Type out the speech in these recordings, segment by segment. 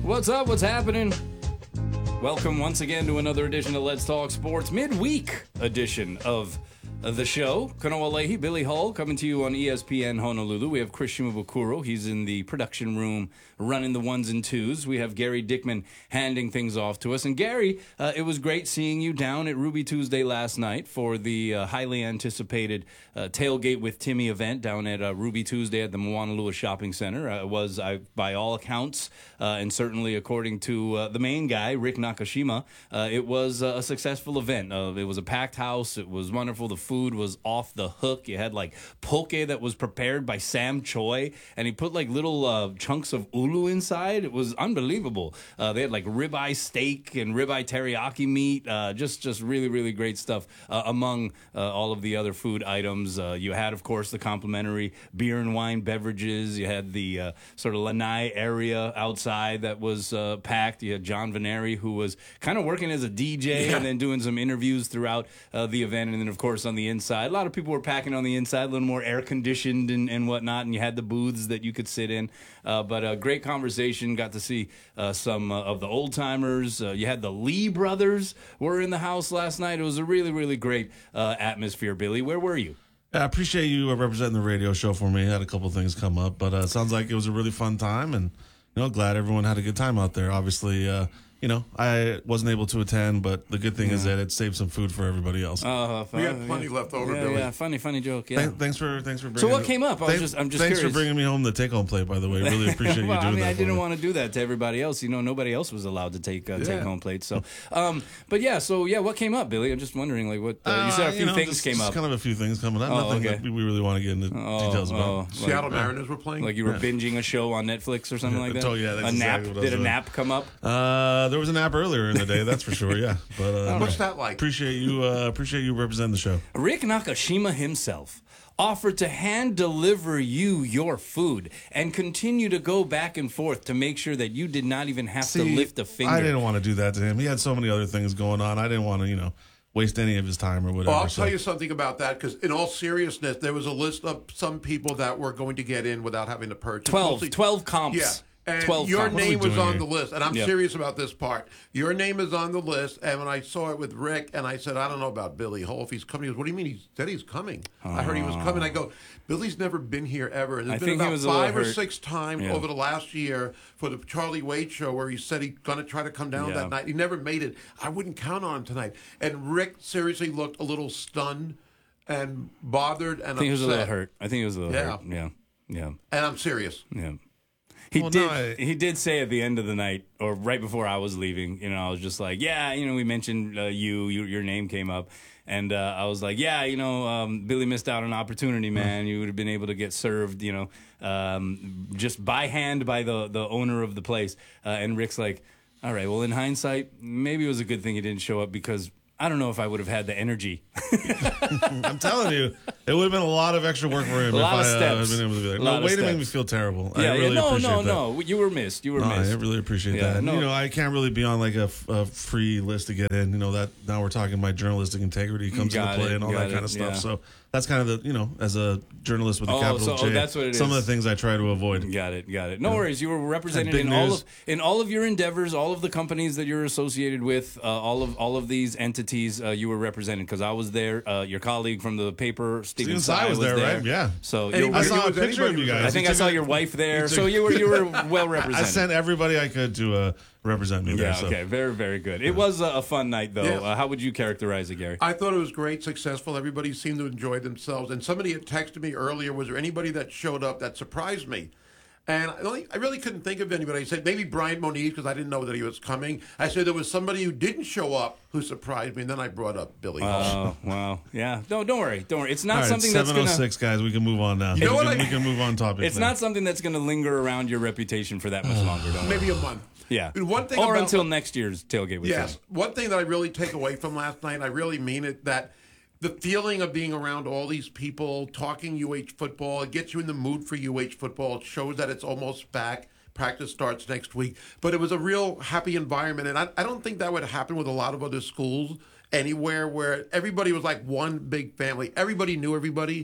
What's up? What's happening? Welcome once again to another edition of Let's Talk Sports, midweek edition of the show. Kanoa Leahy, Billy Hull, coming to you on ESPN Honolulu. We have Chris Shimabukuro. He's in the production room running the ones and twos. We have Gary Dickman handing things off to us. And Gary, it was great seeing you down at Ruby Tuesday last night for the highly anticipated Tailgate with Timmy event down at Ruby Tuesday at the Moanalua Shopping Center. It was, by all accounts, and certainly according to the main guy, Rick Nakashima, it was a successful event. It was a packed house. It was wonderful. The food was off the hook. You had like poke that was prepared by Sam Choi, and he put like little chunks of ulu inside. It was unbelievable. They had like ribeye steak and ribeye teriyaki meat. Just really, really great stuff among all of the other food items. You had, of course, the complimentary beer and wine beverages. You had the sort of lanai area outside that was packed. You had John Veneri, who was kind of working as a DJ and then doing some interviews throughout the event. And then, of course, on the inside, a lot of people were packing on the inside, a little more air conditioned and whatnot, and you had the booths that you could sit in. But a great conversation. Got to see some of the old timers. You had the Lee brothers were in the house last night. It was a really, really great atmosphere. Billy, where were you? I appreciate you representing the radio show for me. I had a couple of things come up, but it sounds like it was a really fun time, and glad everyone had a good time out there. Obviously, I wasn't able to attend, but the good thing is that it saved some food for everybody else. We had plenty left over, Billy. Yeah, funny joke. Yeah. Thanks for bringing. So what came up? I'm just thanks curious. for bringing me home the take-home plate. By the way, really appreciate you doing that. I didn't want to do that to everybody else. Nobody else was allowed to take take-home plates. So, what came up, Billy? I'm just wondering, like, what you said. A few things came up. Kind of a few things coming up. Nothing that we really want to get into details about. Seattle Mariners were playing. Like you were binging a show on Netflix or something like that. Oh yeah, that's exactly what I was doing. Did a nap come up? There was a nap earlier in the day, that's for sure. Yeah, but what's that like? Appreciate you representing the show. Rick Nakashima himself offered to hand deliver you your food and continue to go back and forth to make sure that you did not even have to lift a finger. I didn't want to do that to him. He had so many other things going on. I didn't want to, waste any of his time or whatever. Well, I'll tell you something about that, because in all seriousness, there was a list of some people that were going to get in without having to purchase. 12 comps. Yeah. And 12 your comps. name was on the list, and I'm serious about this part. Your name is on the list, and when I saw it with Rick, and I said, I don't know about Billy Hull, if he's coming. He goes, what do you mean? He said he's coming. I heard he was coming. I go, Billy's never been here ever. And there's been about 5 or 6 times over the last year for the Charlie Wade show where he said he's going to try to come down that night. He never made it. I wouldn't count on him tonight. And Rick seriously looked a little stunned and bothered and upset. I think he was a little hurt. Yeah. And I'm serious. Yeah. He did say at the end of the night, or right before I was leaving, I was just like, we mentioned your name came up. And I was like, Billy missed out on an opportunity, man. You would have been able to get served, just by hand by the owner of the place. And Rick's like, all right, well, in hindsight, maybe it was a good thing he didn't show up, because I don't know if I would have had the energy. I'm telling you, it would have been a lot of extra work for him if I had been able to be there. No, way to make me feel terrible. Yeah, I really appreciate that. No. You were missed. I really appreciate that. And, I can't really be on like a free list to get in. That now we're talking my journalistic integrity comes into play and all that kind of stuff. Yeah. So that's kind of the, as a journalist with a capital J, that's what it some is. of the things I try to avoid. Got it. No worries. You were represented in all of your endeavors, all of the companies that you're associated with, all of these entities. You were represented, because I was there. Your colleague from the paper, Stephen Tsai, was there, right? Yeah. So I saw a picture of you guys. I think I saw your wife there. So you were well represented. I sent everybody I could to represent me there. Okay. Very, very good. It was a fun night, though. Yeah. How would you characterize it, Gary? I thought it was great, successful. Everybody seemed to enjoy themselves. And somebody had texted me earlier, was there anybody that showed up that surprised me? And I really couldn't think of anybody. I said maybe Brian Moniz, because I didn't know that he was coming. I said there was somebody who didn't show up who surprised me, and then I brought up Billy Hull. Oh, wow. Yeah. No, don't worry. It's not something that's going to... 7:06, guys. We can move on now. You know what? We can move on topic. It's not something that's going to linger around your reputation for that much longer. Maybe a month. Yeah. One thing until next year's tailgate weekend. Yes. One thing that I really take away from last night, and I really mean it, that the feeling of being around all these people, talking UH football, it gets you in the mood for UH football. It shows that it's almost back. Practice starts next week. But it was a real happy environment, and I don't think that would happen with a lot of other schools anywhere, where everybody was like one big family. Everybody knew everybody.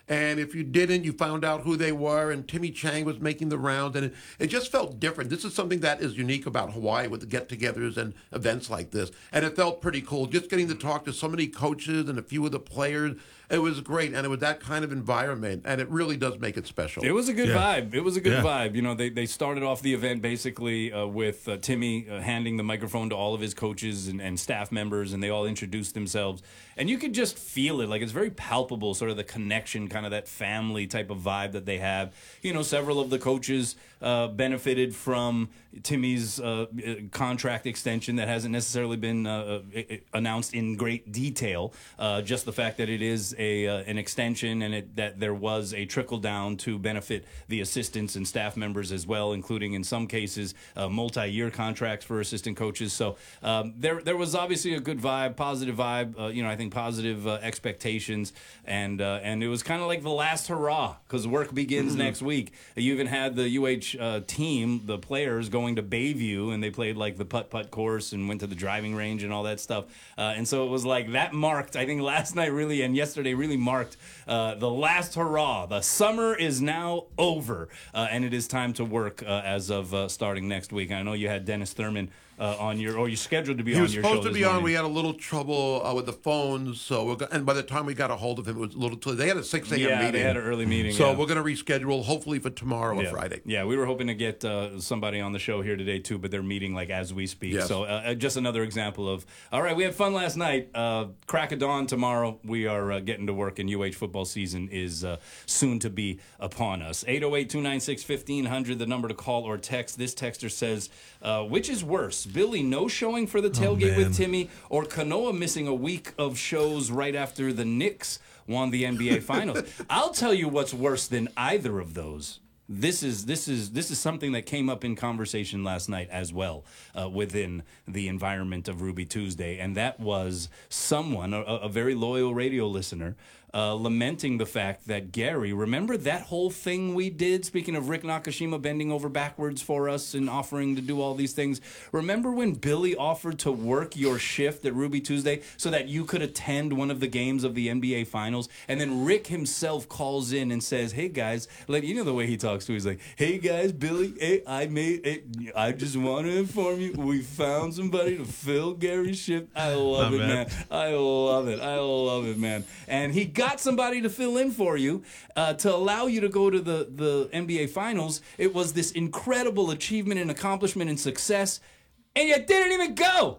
And if you didn't, you found out who they were, and Timmy Chang was making the rounds, and it just felt different. This is something that is unique about Hawaii with the get-togethers and events like this, and it felt pretty cool. Just getting to talk to so many coaches and a few of the players, it was great, and it was that kind of environment, and it really does make it special. It was a good vibe. It was a good vibe. You know, they started off the event basically with Timmy handing the microphone to all of his coaches and staff members, and they all introduced themselves. And you could just feel it. Like, it's very palpable, sort of the connection, kind of that family type of vibe that they have. You know, several of the coaches benefited from Timmy's contract extension that hasn't necessarily been announced in great detail. Just the fact that it is an extension, and that there was a trickle down to benefit the assistants and staff members as well, including in some cases multi-year contracts for assistant coaches. So there was obviously a good vibe, positive vibe. I think positive expectations, and it was kind of like the last hurrah because work begins next week. You even had the UH team, the players, going to Bayview, and they played like the putt-putt course and went to the driving range and all that stuff. And so it was like that marked, I think last night really and yesterday really marked the last hurrah. The summer is now over, and it is time to work as of starting next week. And I know you had Dennis Thurman you're scheduled to be on your show. He was supposed to be on. Morning. We had a little trouble with the phones, and by the time we got a hold of him, it was a little too. They had a 6 a.m. meeting. They had an early meeting. So we're going to reschedule, hopefully for tomorrow or Friday. Yeah, we were hoping to get somebody on the show here today too, but they're meeting like as we speak. Yes. So just another example of, all right, we had fun last night. Crack of dawn tomorrow. We are getting to work, and UH football season is soon to be upon us. 808-296-1500, the number to call or text. This texter says, which is worse, Billy no showing for the tailgate with Timmy, or Kanoa missing a week of shows right after the Knicks won the NBA Finals? I'll tell you what's worse than either of those. This is something that came up in conversation last night as well within the environment of Ruby Tuesday, and that was someone, a very loyal radio listener, lamenting the fact that Gary, remember that whole thing we did, speaking of Rick Nakashima bending over backwards for us and offering to do all these things, remember when Billy offered to work your shift at Ruby Tuesday so that you could attend one of the games of the NBA Finals? And then Rick himself calls in and says, hey guys, like, you know the way he talks to, he's like, hey guys, Billy, hey, I just want to inform you, we found somebody to fill Gary's shift. I love it, man. I love it, man. And he got somebody to fill in for you to allow you to go to the NBA Finals. It was this incredible achievement and accomplishment and success, and you didn't even go.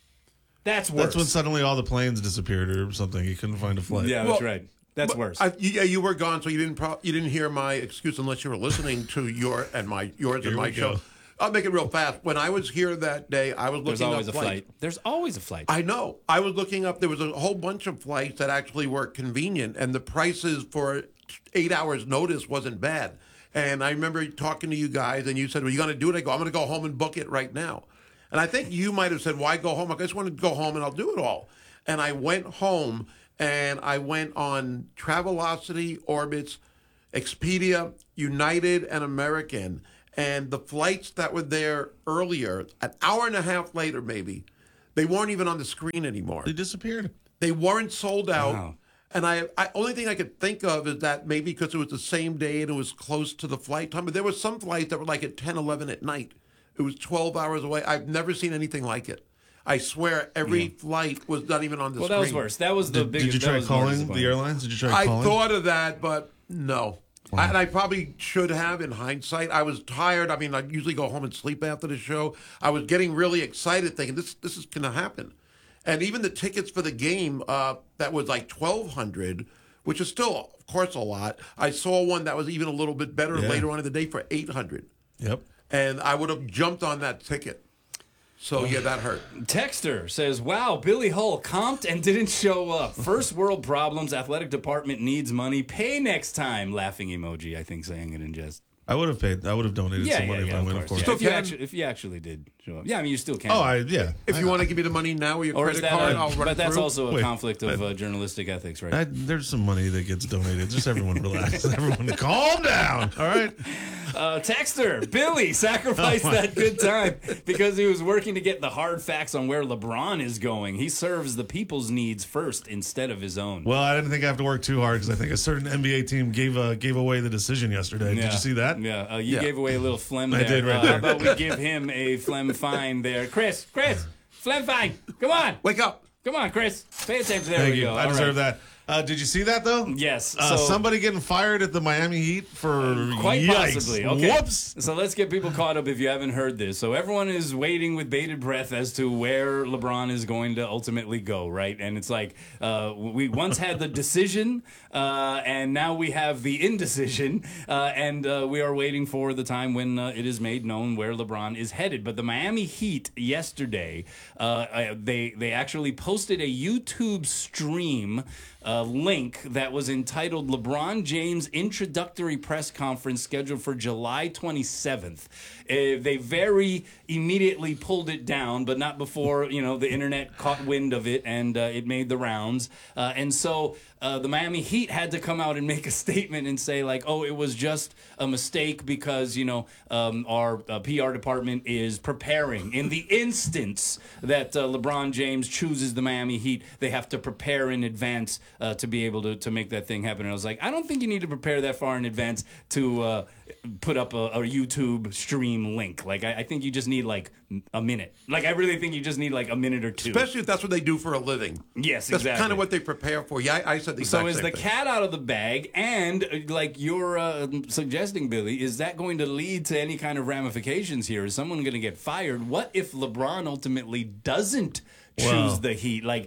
That's worse. That's when suddenly all the planes disappeared or something. You couldn't find a flight. Yeah, that's right. That's worse. You were gone, so you didn't hear my excuse unless you were listening to yours and my show. I'll make it real fast. When I was here that day, I was looking up flights. There's always a flight. There's always a flight. I know. I was looking up. There was a whole bunch of flights that actually were convenient, and the prices for 8 hours notice wasn't bad. And I remember talking to you guys, and you said, well, you going to do it? I go, I'm going to go home and book it right now. And I think you might have said, why go home? I just want to go home, and I'll do it all. And I went home, and I went on Travelocity, Orbitz, Expedia, United, and American. And the flights that were there earlier, an hour and a half later maybe, they weren't even on the screen anymore. They disappeared. They weren't sold out. Wow. And I only thing I could think of is that maybe because it was the same day and it was close to the flight time. But there were some flights that were like at 10, 11 at night. It was 12 hours away. I've never seen anything like it. I swear every flight was not even on the screen. Well, that was worse. That was the biggest. Did you try calling the airlines? Did you try calling? I thought of that, but no. Wow. And I probably should have in hindsight. I was tired. I mean, I usually go home and sleep after the show. I was getting really excited thinking this is going to happen. And even the tickets for the game, that was like $1,200, which is still, of course, a lot. I saw one that was even a little bit better later on in the day for $800. Yep. And I would have jumped on that ticket. So, yeah, that hurt. Texter says, wow, Billy Hull comped and didn't show up. First world problems. Athletic department needs money. Pay next time. Laughing emoji, I think, saying it in jest. I would have paid. I would have donated some money if I win, of course. Yeah, if you actually did show up. Yeah, I mean, you still can. If you want to give me the money now or your credit card, I'll run But that's through. also a conflict of journalistic ethics, right? There's some money that gets donated. Just everyone relax. Everyone calm down. All right. Texter, Billy sacrificed that good time because he was working to get the hard facts on where LeBron is going. He serves the people's needs first instead of his own. Well, I didn't think I have to work too hard because I think a certain NBA team gave away the decision yesterday. Yeah. Did you see that? Yeah, you gave away a little phlegm there. I did right there. How about we give him a phlegm fine there? Chris, phlegm fine. Come on. Wake up. Come on, Chris. Pay attention. There Thank we you. go. I All deserve right. that. Did you see that, though? Yes. Somebody getting fired at the Miami Heat for quite yikes. possibly. Okay. Whoops. So let's get people caught up if you haven't heard this. So everyone is waiting with bated breath as to where LeBron is going to ultimately go, right? And it's like we once had the decision, and now we have the indecision, and we are waiting for the time when it is made known where LeBron is headed. But the Miami Heat yesterday, they actually posted a YouTube stream link that was entitled LeBron James Introductory Press Conference scheduled for July 27th. They very immediately pulled it down, but not before, the internet caught wind of it and it made the rounds. And so the Miami Heat had to come out and make a statement and say, like, oh, it was just a mistake because, our PR department is preparing. In the instance that LeBron James chooses the Miami Heat, they have to prepare in advance to be able to make that thing happen. And I was like, I don't think you need to prepare that far in advance to put up a YouTube stream link. Like, I think you just need like a minute. Like, I really think you just need like a minute or two. Especially if that's what they do for a living. Yes, that's exactly. That's kind of what they prepare for. Yeah, I said the exact So is same the thing. cat out of the bag, and like you're suggesting, Billy, is that going to lead to any kind of ramifications here? Is someone going to get fired? What if LeBron ultimately doesn't choose the Heat? Like,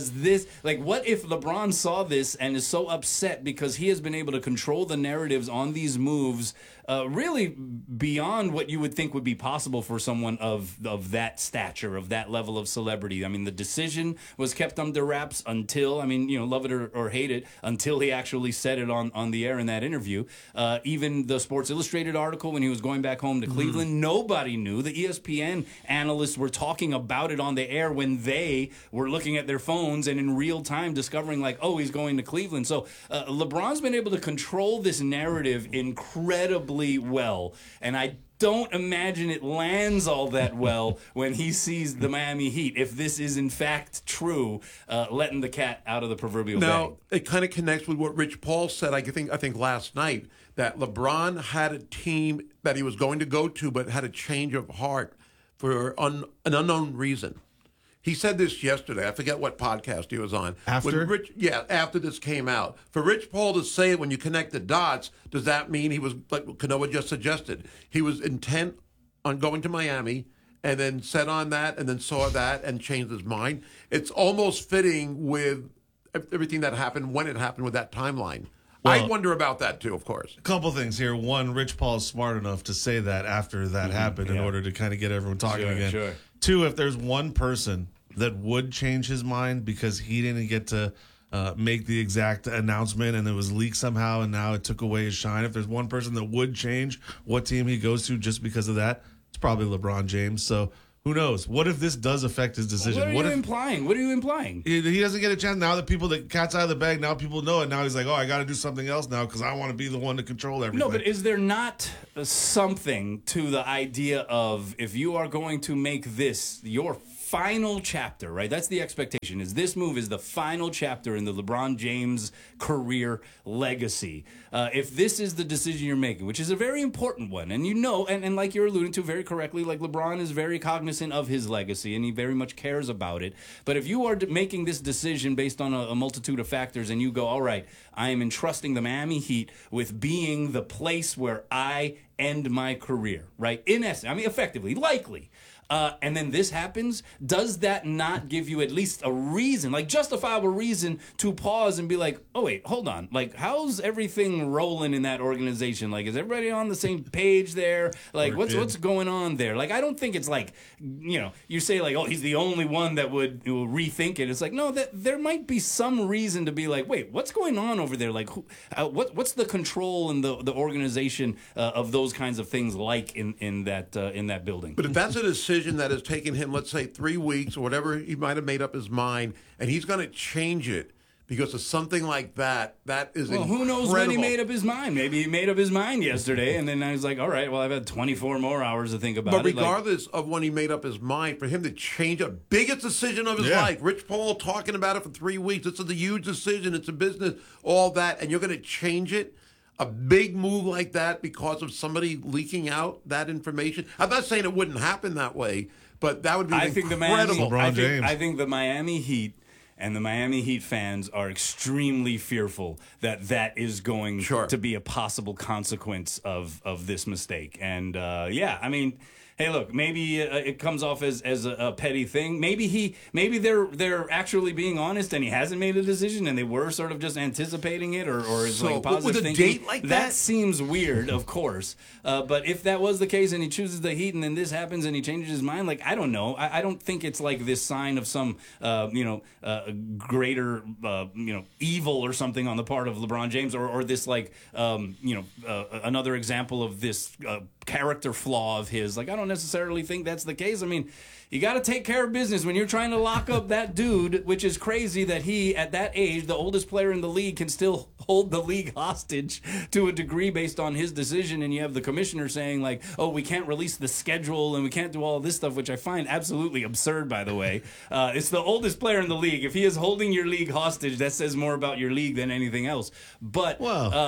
what if LeBron saw this and is so upset because he has been able to control the narratives on these moves really beyond what you would think would be possible for someone of that stature, of that level of celebrity? I mean, the decision was kept under wraps until, love it or hate it, until he actually said it on the air in that interview. Even the Sports Illustrated article when he was going back home to Cleveland, nobody knew. The ESPN analysts were talking about it on the air when they were looking at their phones and in real time discovering, like, oh, he's going to Cleveland. So LeBron's been able to control this narrative incredibly well, and I don't imagine it lands all that well when he sees the Miami Heat, if this is in fact true, letting the cat out of the proverbial bag. Now, it kind of connects with what Rich Paul said, I think last night, that LeBron had a team that he was going to go to but had a change of heart for an unknown reason. He said this yesterday. I forget what podcast he was on. After? After this came out. For Rich Paul to say it when you connect the dots, does that mean he was, like Kanoa just suggested, he was intent on going to Miami and then set on that and then saw that and changed his mind? It's almost fitting with everything that happened when it happened with that timeline. I wonder about that too, of course. A couple things here. One, Rich Paul is smart enough to say that after that happened in order to kind of get everyone talking again. Sure. Two, if there's one person that would change his mind because he didn't get to make the exact announcement and it was leaked somehow and now it took away his shine, if there's one person that would change what team he goes to just because of that, it's probably LeBron James. So who knows? What if this does affect his decision? What are you implying? What are you implying? He doesn't get a chance now that the cat's out of the bag. Now people know it. Now he's like, oh, I got to do something else now because I want to be the one to control everything. No, but is there not something to the idea of, if you are going to make this your final chapter, right? That's the expectation. Is this move is the final chapter in the LeBron James career legacy. If this is the decision you're making, which is a very important one, and and like you're alluding to very correctly, like LeBron is very cognizant of his legacy and he very much cares about it. But if you are making this decision based on a multitude of factors and you go, all right, I am entrusting the Miami Heat with being the place where I end my career, right? In essence, effectively, likely. And then this happens, does that not give you at least a reason, like justifiable reason, to pause and be like, oh, wait, hold on. Like, how's everything rolling in that organization? Like, is everybody on the same page there? Like, what's going on there? Like, I don't think it's like, you say like, oh, he's the only one that would rethink it. It's like, no, there might be some reason to be like, wait, what's going on over there? Like, what's the control and the organization of those kinds of things like in that building? But if that's a decision that has taken him, let's say, 3 weeks or whatever, he might have made up his mind, and he's going to change it because of something like that. That is Well, incredible. who knows when he made up his mind? Maybe he made up his mind yesterday, and then I was like, all right, well, I've had 24 more hours to think about But it. regardless of when he made up his mind, for him to change a biggest decision of his life, Rich Paul talking about it for 3 weeks. This is a huge decision. It's a business, all that, and you're going to change it. A big move like that because of somebody leaking out that information. I'm not saying it wouldn't happen that way, but that would be incredible. I think the Miami Heat and the Miami Heat fans are extremely fearful that that is going to be a possible consequence of this mistake. And yeah, I mean, hey, look, maybe it comes off as a petty thing. Maybe they're actually being honest and he hasn't made a decision and they were sort of just anticipating it or is like positive with a thinking. date like that seems weird, of course. But if that was the case and he chooses the Heat and then this happens and he changes his mind, like, I don't know. I don't think it's like this sign of some greater evil or something on the part of LeBron James or this like another example of this character flaw of his. Like, I don't necessarily think that's the case. I mean, you got to take care of business when you're trying to lock up that dude, which is crazy that he, at that age, the oldest player in the league, can still hold the league hostage to a degree based on his decision. And you have the commissioner saying, like, oh, we can't release the schedule and we can't do all this stuff, which I find absolutely absurd, by the way. It's the oldest player in the league. If he is holding your league hostage, that says more about your league than anything else. But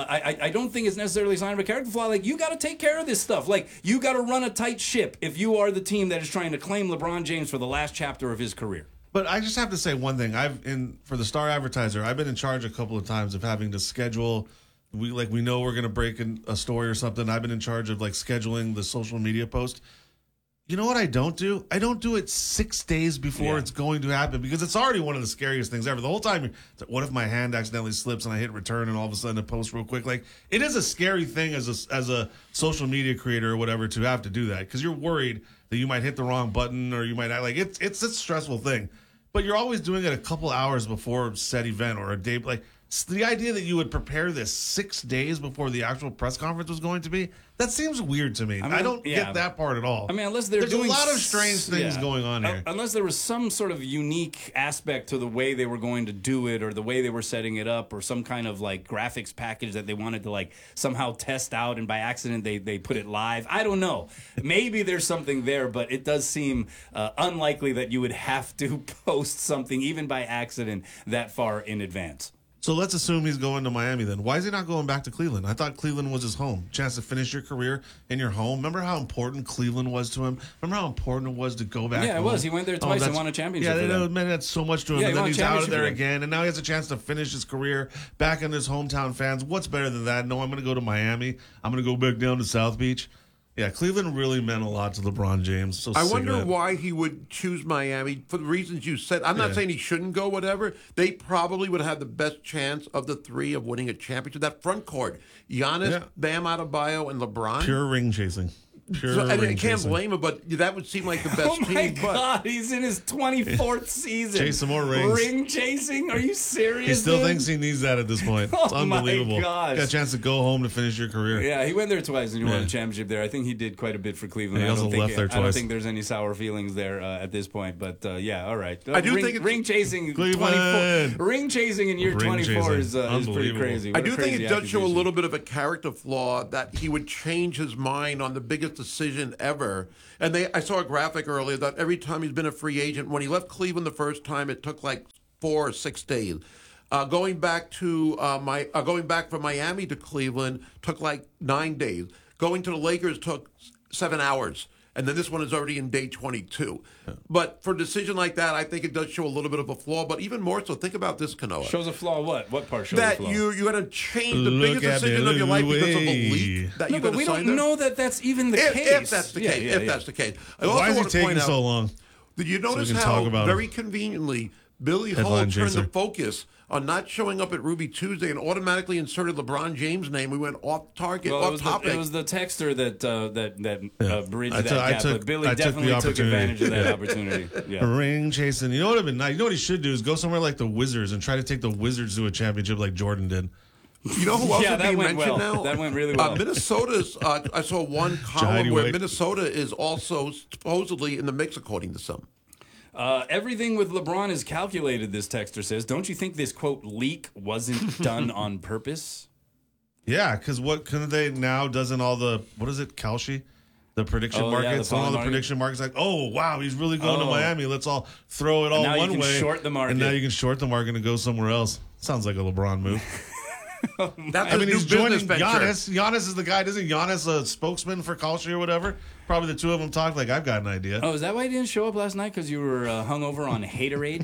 I don't think it's necessarily a sign of a character flaw. Like, you got to take care of this stuff. Like, you got to run a tight ship if you are the team that is trying to claim LeBron James for the last chapter of his career. But I just have to say one thing. For the Star Advertiser, I've been in charge a couple of times of having to schedule. We know we're going to break a story or something. I've been in charge of like scheduling the social media post. You know what I don't do? I don't do it 6 days before it's going to happen because it's already one of the scariest things ever. The whole time, what if my hand accidentally slips and I hit return and all of a sudden it posts real quick? Like, it is a scary thing as a social media creator or whatever to have to do that because you're worried that you might hit the wrong button or you might not. Like, it's a stressful thing. But you're always doing it a couple hours before said event or a day. Like, the idea that you would prepare this 6 days before the actual press conference was going to be, that seems weird to me. I mean, I don't get that part at all. I mean, unless there's a lot of strange things going on here. Unless there was some sort of unique aspect to the way they were going to do it or the way they were setting it up or some kind of like graphics package that they wanted to like somehow test out and by accident they put it live. I don't know. Maybe there's something there, but it does seem unlikely that you would have to post something even by accident that far in advance. So let's assume he's going to Miami then. Why is he not going back to Cleveland? I thought Cleveland was his home. Chance to finish your career in your home. Remember how important Cleveland was to him? Remember how important it was to go back home? Yeah, it was. He went there twice and won a championship. Yeah, it meant so much to him. And then he's out of there again. And now he has a chance to finish his career back in his hometown fans. What's better than that? No, I'm going to go to Miami. I'm going to go back down to South Beach. Yeah, Cleveland really meant a lot to LeBron James. So I wonder why he would choose Miami for the reasons you said. I'm not saying he shouldn't go, whatever. They probably would have the best chance of the three of winning a championship. That front court, Giannis, Bam Adebayo, and LeBron. Pure ring chasing. I can't blame him, but that would seem like the best team. Oh, my God. He's in his 24th season. Chase some more rings. Ring chasing? Are you serious? He still thinks he needs that at this point. It's unbelievable. My gosh. Got a chance to go home to finish your career. Yeah, he went there twice and he won a championship there. I think he did quite a bit for Cleveland. He also left there twice. I don't think there's any sour feelings there at this point, but yeah, all right. I do think ring chasing Cleveland. 24. Ring chasing in year 24 is pretty crazy. I do think it does show a little bit of a character flaw that he would change his mind on the biggest decision ever. And I saw a graphic earlier that every time he's been a free agent, when he left Cleveland the first time, it took like 4 or 6 days. Going back from Miami to Cleveland took like 9 days. Going to the Lakers took 7 hours. And then this one is already in day 22. Yeah. But for a decision like that, I think it does show a little bit of a flaw. But even more so, think about this, Kanoa. Shows a flaw what? What part shows a flaw? That you're going to change the biggest decision of your life because of a leak that you're going to sign. But we don't know that that's even the case. If that's the case. If that's the case. Why is it taking so long? Did you notice how very conveniently Billy Hull turned the focus on not showing up at Ruby Tuesday and automatically inserted LeBron James' name? We went off target, off topic. It was the texter that bridged that gap. But Billy definitely took advantage of that opportunity. Yeah. Ring chasing. You know what would have been nice? You know what he should do is go somewhere like the Wizards and try to take the Wizards to a championship like Jordan did. You know who else is being mentioned now? That went really well. Minnesota's, I saw one column where Minnesota is also supposedly in the mix, according to some. Everything with LeBron is calculated, this texter says. Don't you think this, quote, leak wasn't done on purpose? Yeah, because what couldn't they now doesn't all the, what is it, Kalshi? The prediction markets, the all the prediction markets like, oh, wow, he's really going to Miami. Let's all throw it all now one you can way. Short the market. And now you can short the market and go somewhere else. Sounds like a LeBron move. That's his new he's joining business venture. Giannis. Giannis is the guy. Isn't Giannis a spokesman for Kalshi or whatever? Probably the two of them talk like, I've got an idea. Oh, is that why you didn't show up last night? Because you were hungover on Haterade?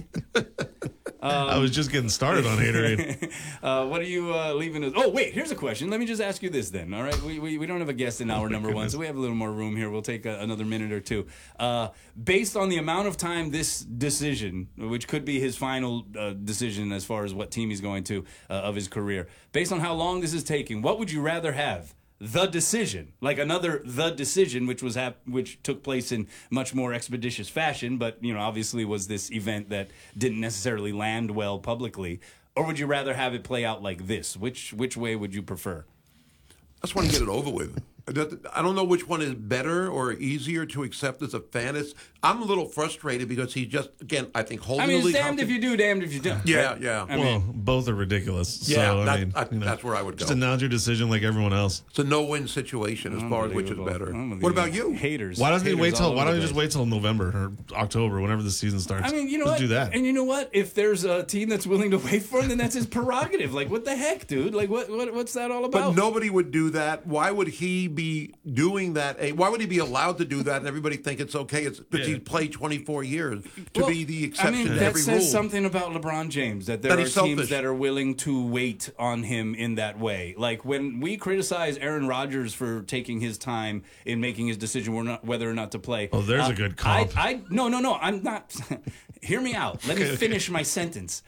I was just getting started on Haterade. What are you leaving us? Oh, wait, here's a question. Let me just ask you this then, all right? We don't have a guest in hour number one, so we have a little more room here. We'll take another minute or two. Based on the amount of time this decision, which could be his final decision as far as what team he's going to of his career, based on how long this is taking, what would you rather have? The Decision, like another The Decision, which was which took place in much more expeditious fashion, but obviously was this event that didn't necessarily land well publicly, or would you rather have it play out like this? Which way would you prefer? I just want to get it over with. I don't know which one is better or easier to accept as a fan. I'm a little frustrated because he just, again, I think holding the league. It's damned if you do, damned if you don't. Yeah, right? yeah. Both are ridiculous. Yeah, so, that's where I would go. Just announce your decision like everyone else. It's a no-win situation as far as which is better. What about you? Haters. Why doesn't he wait till? Why don't you you just wait till November or October, whenever the season starts? You know just what? do that. And you know what? If there's a team that's willing to wait for him, then that's his prerogative. Like, what the heck, dude? Like, what's that all about? But nobody would do that. Why would he be doing that? Why would he be allowed to do that and everybody think it's okay? It's because he's played 24 years to be the exception to that every rule. says something about LeBron James, that there are teams that are willing to wait on him in that way. Like when we criticize Aaron Rodgers for taking his time in making his decision whether or not to play. Oh, there's a good comp. No, I'm not. Hear me out. Let me finish my sentence.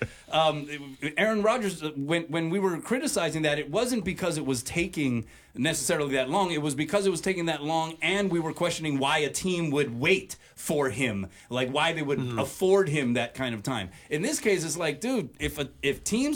Aaron Rodgers, when we were criticizing that, it wasn't because it was taking necessarily that long. It was because it was taking that long, and we were questioning why a team would wait for him, like why they would afford him that kind of time. In this case, it's like, dude, if a team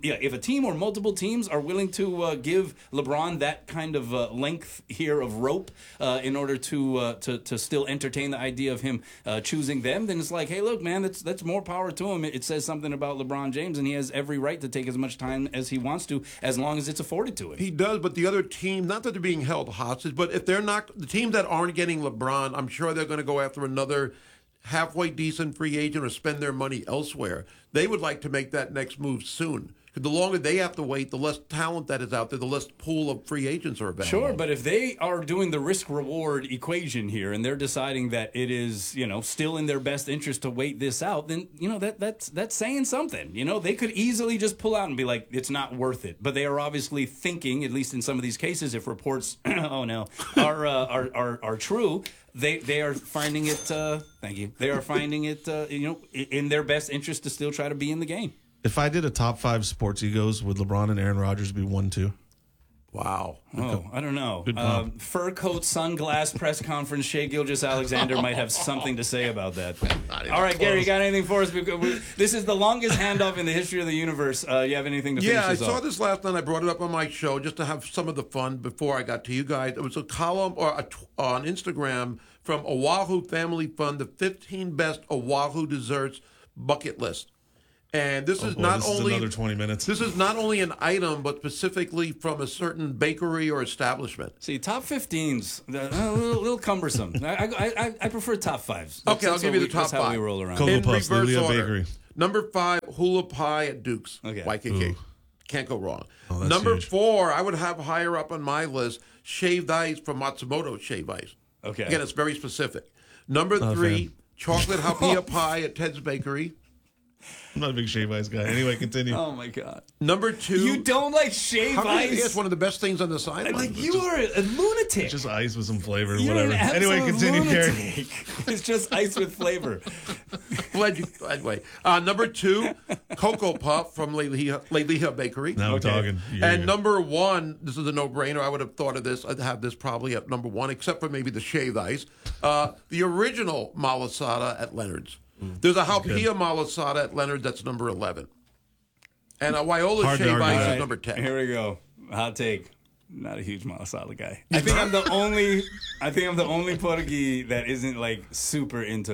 or multiple teams are willing to give LeBron that kind of length here of rope in order to still entertain the idea of him choosing them, then it's like, hey, look, man, that's more power to him. It says something about LeBron James, and he has every right to take as much time as he wants to, as long as it's afforded to him. He does, but the other team, not that they're being held hostage, but if they're not, the teams that aren't getting LeBron, I'm sure they're going to go after another halfway decent free agent or spend their money elsewhere. They would like to make that next move soon. The longer they have to wait, the less talent that is out there, the less pool of free agents are available. Sure, but if they are doing the risk-reward equation here and they're deciding that it is, still in their best interest to wait this out, then, that's saying something. They could easily just pull out and be like, it's not worth it. But they are obviously thinking, at least in some of these cases, if reports, are true, they are finding it, thank you, they are finding it, in their best interest to still try to be in the game. If I did a top 5 sports egos, would LeBron and Aaron Rodgers be 1-2? Wow. Oh, I don't know. Good Fur coat, sunglass, press conference. Shea Gilgeous-Alexander might have something to say about that. All right, Gary, you got anything for us? This is the longest handoff in the history of the universe. You have anything to finish this off? Yeah, I saw this last night. I brought it up on my show just to have some of the fun before I got to you guys. It was a column on Instagram from Oahu Family Fund, the 15 best Oahu desserts bucket list. And this is not only another 20 minutes. This is not only an item, but specifically from a certain bakery or establishment. See, top 15s, a little cumbersome. I prefer top 5s. Okay, I'll give you the top 5. That's how we roll around. Cocoa In Puffs, reverse Lilia order. Bakery. Number 5, hula pie at Duke's. Okay. YKK. Can't go wrong. Oh, that's Number huge. 4, I would have higher up on my list, shaved ice from Matsumoto Shave Ice. Okay. Again, it's very specific. Number Not a 3, fan. chocolate hapia pie at Ted's Bakery. I'm not a big shave ice guy. Anyway, continue. Oh, my God. Number 2. You don't like shave How can you ice? guess one of the best things on the sideline? Like, you are a lunatic. Just ice with some flavor, You're whatever. an Anyway, absolute continue, Gary. lunatic. It's just ice with flavor. Anyway, number 2, Cocoa Puff from Leiliha Bakery. Now we're talking. And number 1, this is a no-brainer. I would have thought of this. I'd have this probably at number 1, except for maybe the shaved ice. The original malasada at Leonard's. There's a Halpia malasada at Leonard's that's number 11. And a Wyola Hard to shaved argue ice that. is number 10. Here we go. Hot take. Not a huge malasada guy. I think I'm the only Portuguese that isn't like super into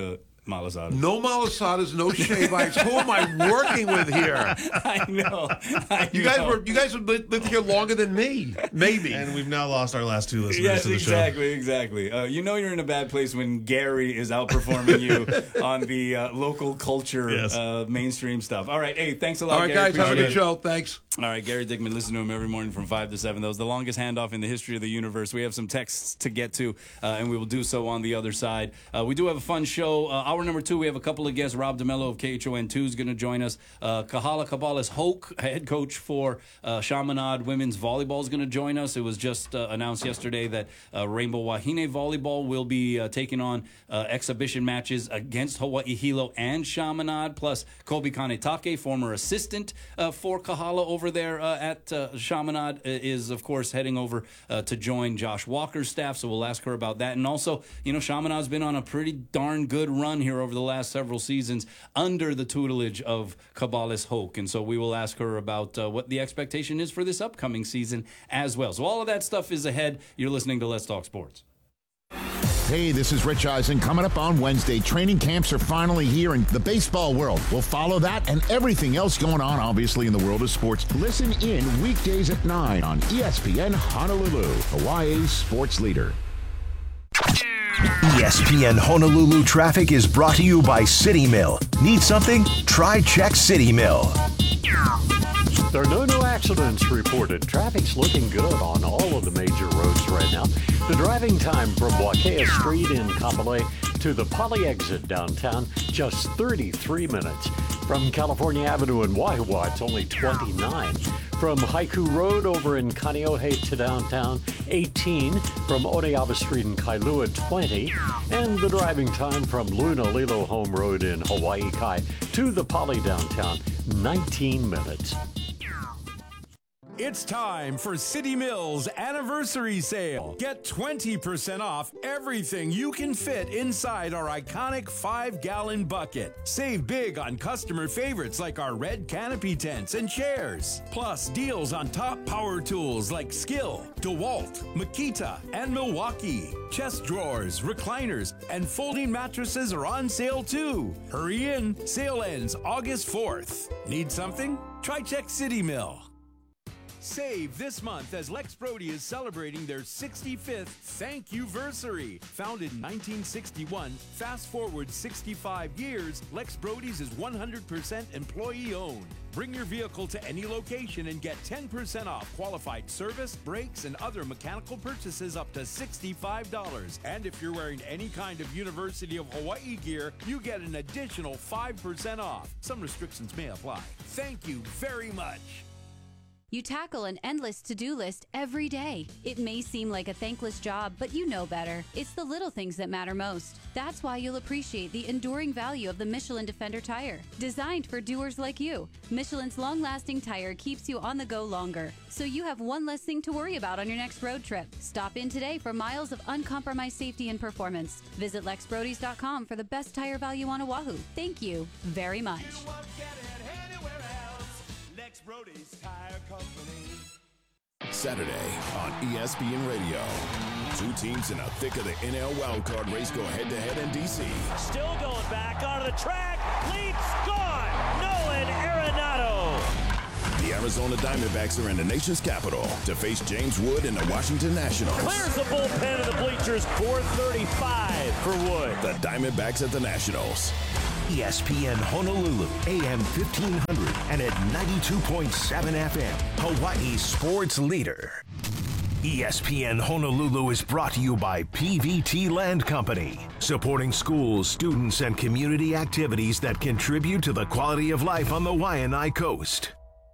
malasadas. No malasadas, no shave ice. Who am I working with here? I know. You guys have lived here longer than me, maybe. And we've now lost our last 2 listeners Yes, to the show. exactly. You know you're in a bad place when Gary is outperforming you on the local culture, mainstream stuff. All right, hey, thanks a lot, All right, Gary. guys, have a Appreciate good it. show. Thanks. All right, Gary Dickman, listen to him every morning from 5 to 7. That was the longest handoff in the history of the universe. We have some texts to get to, and we will do so on the other side. We do have a fun show. Hour number 2, we have a couple of guests. Rob DeMello of KHON2 is going to join us. Kahala Caballes Hoke, head coach for Chaminade Women's Volleyball, is going to join us. It was just announced yesterday that Rainbow Wahine Volleyball will be taking on exhibition matches against Hawaii Hilo and Chaminade, plus Kobe Kanetake, former assistant for Kahala over there at Chaminade, is, of course, heading over to join Josh Walker's staff, so we'll ask her about that. And also, Chaminade's been on a pretty darn good run here over the last several seasons under the tutelage of Caballes Hoke, and so we will ask her about what the expectation is for this upcoming season as well. So all of that stuff is ahead. You're listening to Let's Talk Sports. Hey, this is Rich Eisen. Coming up on Wednesday, training camps are finally here in the baseball world. We'll follow that and everything else going on, obviously, in the world of sports. Listen in weekdays at 9 on ESPN Honolulu, Hawaii's sports leader. ESPN Honolulu traffic is brought to you by City Mill. Need something? Try Check City Mill. There are no new accidents reported. Traffic's looking good on all of the major roads right now. The driving time from Wakea Street in Kapolei to the Poly exit downtown, just 33 minutes. From California Avenue in Waiwa, it's only 29. From Haiku Road over in Kaneohe to downtown, 18. From Oneava Street in Kailua, 20. And the driving time from Luna Lilo Home Road in Hawaii Kai to the Poly downtown, 19 minutes. It's time for City Mill's anniversary sale. Get 20% off everything you can fit inside our iconic 5-gallon bucket. Save big on customer favorites like our red canopy tents and chairs. Plus deals on top power tools like Skill, DeWalt, Makita, and Milwaukee. Chest drawers, recliners, and folding mattresses are on sale too. Hurry in. Sale ends August 4th. Need something? Try Check City Mill. Save this month as Lex Brody is celebrating their 65th Thank You-versary. Founded in 1961, fast forward 65 years, Lex Brody's is 100% employee-owned. Bring your vehicle to any location and get 10% off qualified service, brakes, and other mechanical purchases up to $65. And if you're wearing any kind of University of Hawaii gear, you get an additional 5% off. Some restrictions may apply. Thank you very much. You tackle an endless to-do list every day. It may seem like a thankless job, but you know better. It's the little things that matter most. That's why you'll appreciate the enduring value of the Michelin Defender tire. Designed for doers like you, Michelin's long-lasting tire keeps you on the go longer, so you have one less thing to worry about on your next road trip. Stop in today for miles of uncompromised safety and performance. Visit LexBrodys.com for the best tire value on Oahu. Thank you very much. Saturday on ESPN Radio. 2 teams in the thick of the NL wildcard race go head-to-head in D.C. Still going back onto the track. Leaps gone. Nolan Arenado. The Arizona Diamondbacks are in the nation's capital to face James Wood and the Washington Nationals. Clears the bullpen of the bleachers. 435 for Wood. The Diamondbacks at the Nationals. ESPN Honolulu, AM 1500 and at 92.7 FM, Hawaii's sports leader. ESPN Honolulu is brought to you by PVT Land Company, supporting schools, students, and community activities that contribute to the quality of life on the Waianae Coast.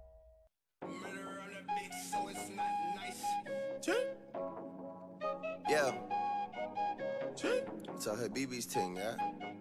Yeah. Tell her BB's thing, yeah?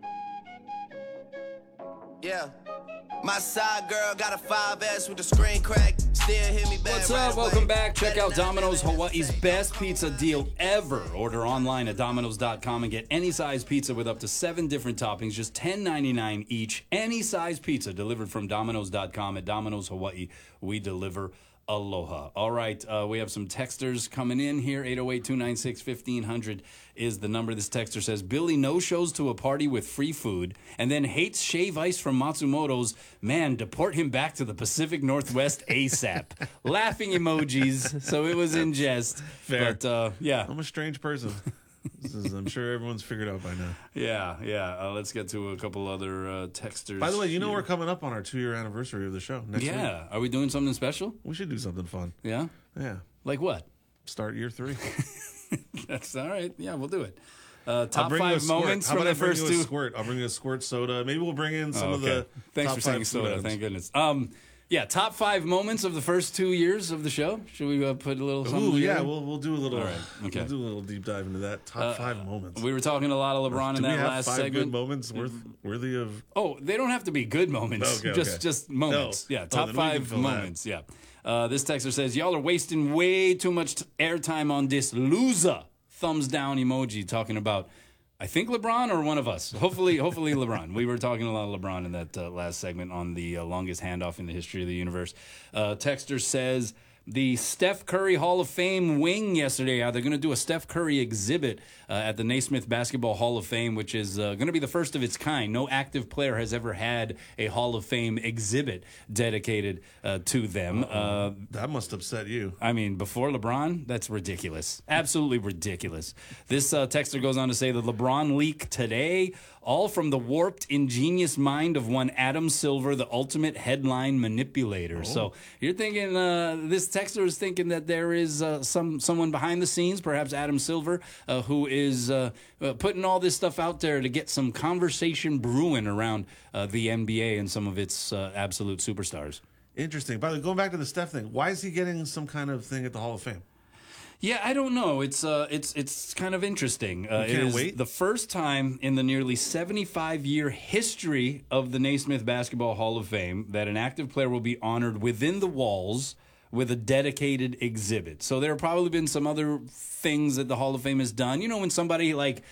Yeah. My side girl got a 5S with the screen crack. Still hit me back. What's up? Welcome back. Check out Domino's, Hawaii's best pizza deal ever. Order online at Domino's.com and get any size pizza with up to 7 different toppings, just $10.99 each. Any size pizza delivered from Domino's.com. At Domino's Hawaii, we deliver Aloha. All right, we have some texters coming in here. 808-296-1500 is the number. This texter says, Billy no-shows to a party with free food and then hates shave ice from Matsumoto's. Man, deport him back to the Pacific Northwest ASAP. Laughing emojis, so it was in jest. Fair. But, yeah. I'm a strange person. I'm sure everyone's figured out by now. Yeah. Let's get to a couple other texters. By the way, here. we're coming up on our 2-year anniversary of the show next week. Yeah. Are we doing something special? We should do something fun. Yeah? Yeah. Like what? Start year 3. That's all right. Yeah, we'll do it. Top 5 moments How from about the first two. Squirt? I'll bring you a squirt soda. Maybe we'll bring in some of the Thanks top for saying 5 soda. items. Thank goodness. Yeah, top 5 moments of the first 2 years of the show. Should we put a little something? Ooh, yeah, together? we'll do a little. All right, okay. We'll do a little deep dive into that top 5 moments. We were talking a lot of LeBron in that last five segment. Good moments worthy of. Oh, they don't have to be good moments. Okay. Just moments. No. Yeah, top then 5 moments. Yeah. This texter says, y'all are wasting way too much airtime on this loser. Thumbs down emoji talking about, I think LeBron or one of us. Hopefully LeBron. We were talking a lot of LeBron in that last segment on the longest handoff in the history of the universe. Texter says, the Steph Curry Hall of Fame wing yesterday. They're going to do a Steph Curry exhibit at the Naismith Basketball Hall of Fame, which is going to be the first of its kind. No active player has ever had a Hall of Fame exhibit dedicated to them. That must upset you. I mean, before LeBron, that's ridiculous. Absolutely ridiculous. This texter goes on to say the LeBron leak today, all from the warped, ingenious mind of one Adam Silver, the ultimate headline manipulator. So you're thinking, this texter is thinking that there is someone behind the scenes, perhaps Adam Silver, who is putting all this stuff out there to get some conversation brewing around the NBA and some of its absolute superstars. Interesting. By the way, going back to the Steph thing, why is he getting some kind of thing at the Hall of Fame? Yeah, I don't know. It's kind of interesting. It is wait? the first time in the nearly 75-year history of the Naismith Basketball Hall of Fame that an active player will be honored within the walls with a dedicated exhibit. So there have probably been some other things that the Hall of Fame has done. You know, when somebody like,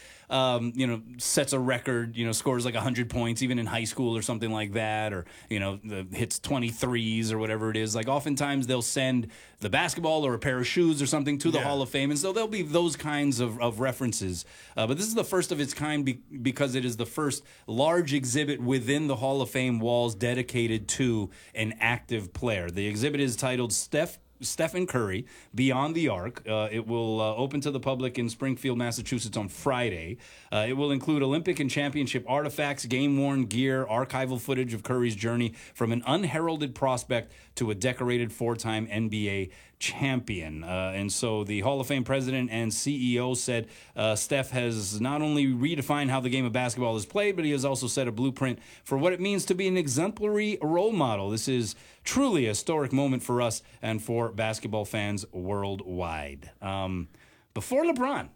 sets a record, scores like 100 points, even in high school or something like that, or, hits 23s or whatever it is. Like oftentimes they'll send the basketball or a pair of shoes or something to the Hall of Fame. And so there'll be those kinds of references. But this is the first of its kind because it is the first large exhibit within the Hall of Fame walls dedicated to an active player. The exhibit is titled Stephen Curry, Beyond the Arc. It will open to the public in Springfield, Massachusetts on Friday. It will include Olympic and championship artifacts, game-worn gear, archival footage of Curry's journey from an unheralded prospect to a decorated 4-time NBA champion. And so the Hall of Fame president and CEO said Steph has not only redefined how the game of basketball is played, but he has also set a blueprint for what it means to be an exemplary role model. This is truly a historic moment for us and for basketball fans worldwide. Before LeBron.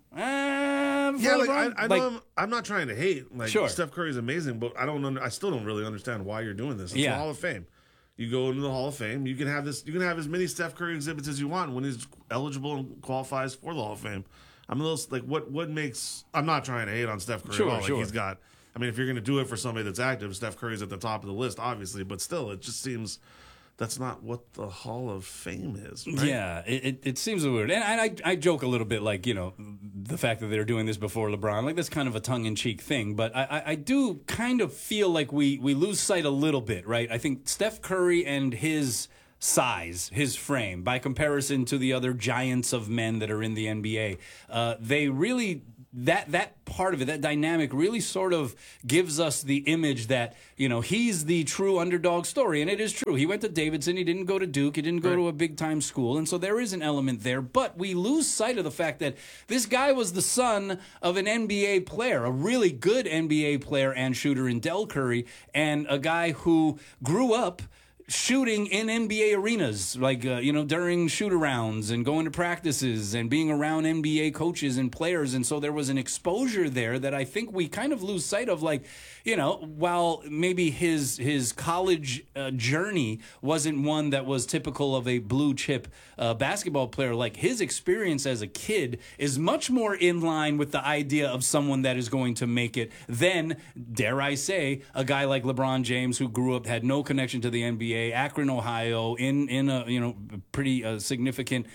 I know I'm not trying to hate. Like, sure. Steph Curry is amazing, but I still don't really understand why you're doing this. It's the Hall of Fame. You go into the Hall of Fame. You can have this. You can have as many Steph Curry exhibits as you want when he's eligible and qualifies for the Hall of Fame. I'm a little like, what makes? I'm not trying to hate on Steph Curry at all. Like, he's got. I mean, if you're going to do it for somebody that's active, Steph Curry's at the top of the list, obviously. But still, it just seems that's not what the Hall of Fame is. Right? Yeah, it seems weird. And I joke a little bit, like, the fact that they're doing this before LeBron, like that's kind of a tongue-in-cheek thing. But I do kind of feel like we lose sight a little bit, right? I think Steph Curry and his size, his frame, by comparison to the other giants of men that are in the NBA, they really... That part of it, that dynamic really sort of gives us the image that, he's the true underdog story. And it is true. He went to Davidson. He didn't go to Duke. He didn't go to a big-time school. And so there is an element there. But we lose sight of the fact that this guy was the son of an NBA player, a really good NBA player and shooter in Del Curry, and a guy who grew up shooting in NBA arenas, like, during shoot-arounds and going to practices and being around NBA coaches and players. And so there was an exposure there that I think we kind of lose sight of, like, while maybe his college journey wasn't one that was typical of a blue-chip basketball player, like his experience as a kid is much more in line with the idea of someone that is going to make it than, dare I say, a guy like LeBron James who grew up, had no connection to the NBA, NBA, Akron, Ohio, in a pretty significant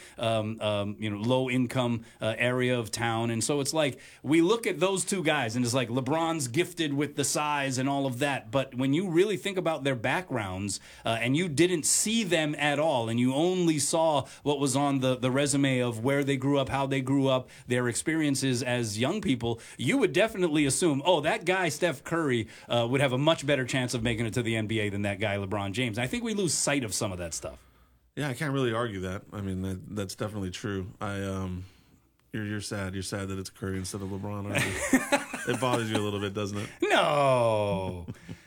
low income area of town. And so it's like we look at those two guys and it's like LeBron's gifted with the size and all of that. But when you really think about their backgrounds and you didn't see them at all and you only saw what was on the resume of where they grew up, how they grew up, their experiences as young people, you would definitely assume, oh, that guy Steph Curry would have a much better chance of making it to the NBA than that guy LeBron James. I think we lose sight of some of that stuff. Yeah, I can't really argue that. I mean, that's definitely true. You're sad. You're sad that it's Curry instead of LeBron, aren't you? It bothers you a little bit, doesn't it? No.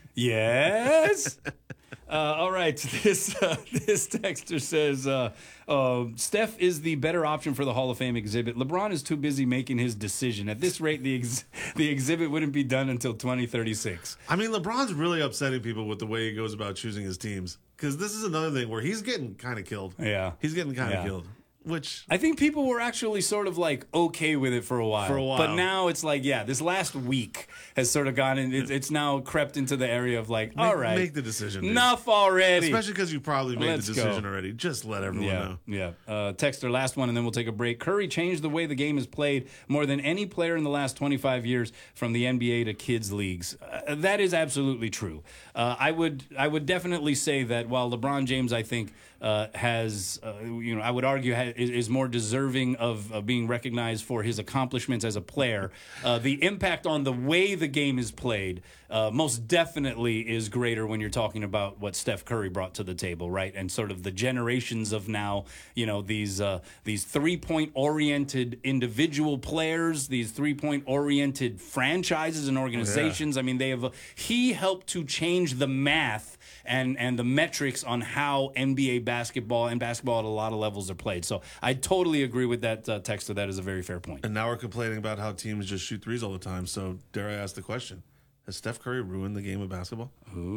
Yes. All right. This texter says Steph is the better option for the Hall of Fame exhibit. LeBron is too busy making his decision. At this rate, the exhibit wouldn't be done until 2036. I mean, LeBron's really upsetting people with the way he goes about choosing his teams. Because this is another thing where he's getting kind of killed. Yeah. He's getting kind of killed. Which I think people were actually sort of like okay with it for a while. But now it's like, this last week has sort of gone and it's now crept into the area of like, all right. Make the decision. Dude. Enough already. Especially because you probably made the decision already. Just let everyone know. Yeah. Texter, last one, and then we'll take a break. Curry changed the way the game is played more than any player in the last 25 years from the NBA to kids leagues. That is absolutely true. I would definitely say that while LeBron James, I think, has, I would argue, is more deserving of being recognized for his accomplishments as a player. The impact on the way the game is played most definitely is greater when you're talking about what Steph Curry brought to the table, right? And sort of the generations of now, these 3-point oriented individual players, these 3-point oriented franchises and organizations. I mean, he helped to change the math and the metrics on how NBA basketball and basketball at a lot of levels are played. So I totally agree with that texter. That is a very fair point. And now we're complaining about how teams just shoot threes all the time. So dare I ask the question, has Steph Curry ruined the game of basketball?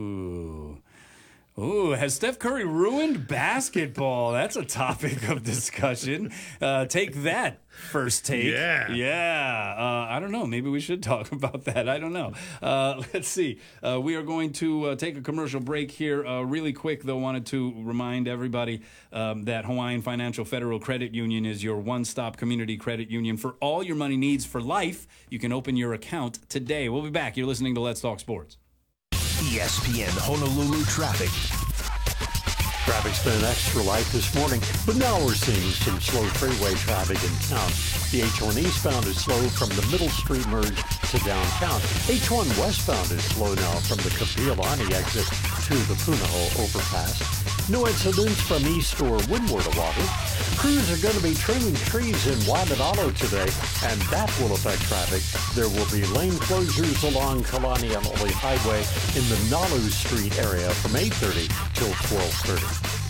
Ooh, has Steph Curry ruined basketball? That's a topic of discussion. Take that, First Take. Yeah. I don't know. Maybe we should talk about that. I don't know. Let's see. We are going to take a commercial break here. Really quick, though, wanted to remind everybody that Hawaiian Financial Federal Credit Union is your one-stop community credit union for all your money needs for life. You can open your account today. We'll be back. You're listening to Let's Talk Sports. ESPN Honolulu traffic. Traffic's been extra light this morning, but now we're seeing some slow freeway traffic in town. The H1 eastbound is slow from the Middle Street merge to downtown. H1 westbound is slow now from the Kapiolani exit to the Punahou overpass. No incidents from east or windward of Oahu. Crews are going to be trimming trees in Waimanalo today, and that will affect traffic. There will be lane closures along Kalani and Oli Highway in the Nalu Street area from 8:30 till 12:30.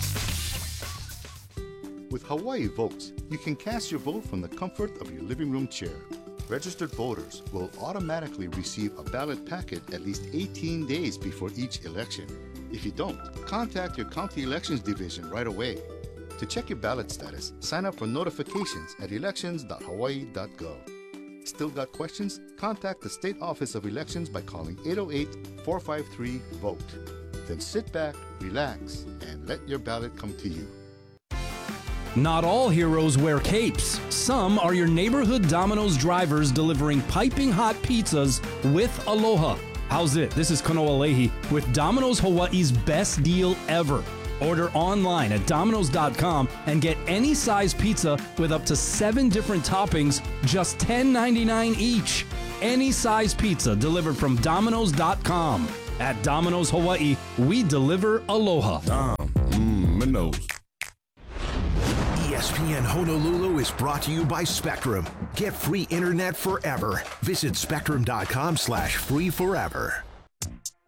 With Hawaii Votes, you can cast your vote from the comfort of your living room chair. Registered voters will automatically receive a ballot packet at least 18 days before each election. If you don't, contact your county elections division right away. To check your ballot status, sign up for notifications at elections.hawaii.gov. Still got questions? Contact the State Office of Elections by calling 808-453-VOTE. Then sit back, relax, and let your ballot come to you. Not all heroes wear capes. Some are your neighborhood Domino's drivers delivering piping hot pizzas with aloha. How's it? This is Kanoa Leahy with Domino's Hawaii's best deal ever. Order online at Domino's.com and get any size pizza with up to 7 different toppings, just $10.99 each. Any size pizza delivered from Domino's.com. At Domino's Hawaii, we deliver aloha. Domino's. ESPN Honolulu is brought to you by Spectrum. Get free internet forever. Visit spectrum.com/free forever.